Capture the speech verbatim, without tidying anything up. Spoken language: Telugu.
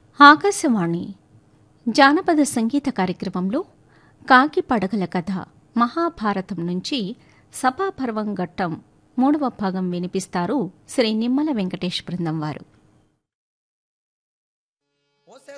ఆకాశవాణి జానపద సంగీత కార్యక్రమంలో కాకి పడగల కథ మహాభారతం నుంచి సభాపర్వం ఘట్టం మూడవ భాగం వినిపిస్తారు శ్రీ నిమ్మల వెంకటేష్ బృందం వారు.